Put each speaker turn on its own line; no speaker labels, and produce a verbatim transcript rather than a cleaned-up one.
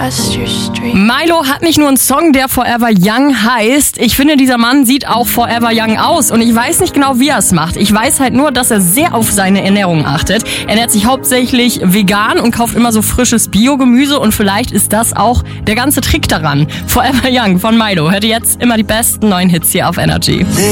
past your street.
Milo hat nicht nur einen Song, der Forever Young heißt. Ich finde, dieser Mann sieht auch Forever Young aus. Und ich weiß nicht genau, wie er es macht. Ich weiß halt nur, dass er sehr auf seine Ernährung achtet. Er ernährt sich hauptsächlich vegan und kauft immer so frisches Biogemüse. Und vielleicht ist das auch der ganze Trick daran. Forever Young von Milo. Hört ihr jetzt immer die besten neuen Hits hier auf Energy.